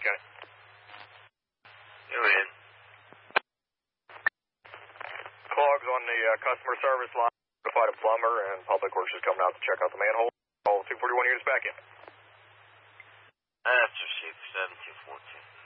County. You're in. Clogs on the customer service line. Notified a plumber and Public Works is coming out to check out the manhole. All 241 units back in. That's received 7214.